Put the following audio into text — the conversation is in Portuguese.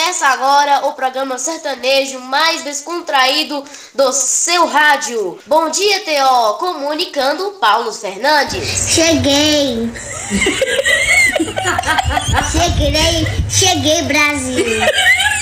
Começa agora o programa sertanejo mais descontraído do seu rádio. Bom dia, T.O. Comunicando Paulo Fernandes. Cheguei, Brasil.